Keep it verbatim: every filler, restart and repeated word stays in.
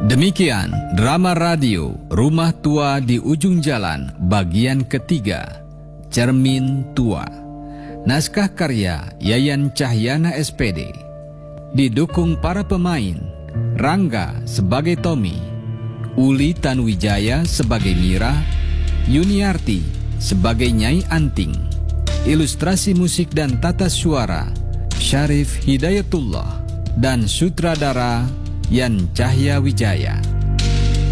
Demikian drama radio Rumah Tua di Ujung Jalan bagian ketiga, Cermin Tua. Naskah karya Yayan Cahyana S P D. Didukung para pemain: Rangga sebagai Tommy, Uli Tanuwijaya sebagai Mira, Yuniarti sebagai Nyai Anting. Ilustrasi musik dan tata suara Syarif Hidayatullah, dan sutradara Yan Cahya Wijaya.